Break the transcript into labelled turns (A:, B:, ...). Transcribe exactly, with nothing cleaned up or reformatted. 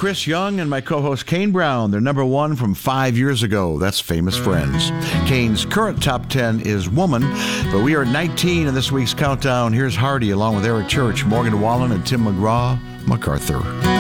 A: Chris Young and my co-host Kane Brown. They're number one from five years ago. That's Famous Friends. Kane's current top ten is Woman, but we are at nineteen in this week's countdown. Here's Hardy along with Eric Church, Morgan Wallen, and Tim McGraw, MacArthur.